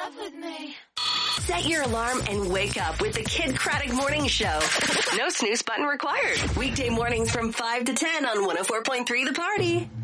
love with me. Set your alarm and wake up with the Kid Craddock Morning Show. No snooze button required. Weekday mornings from 5 to 10 on 104.3 The Party.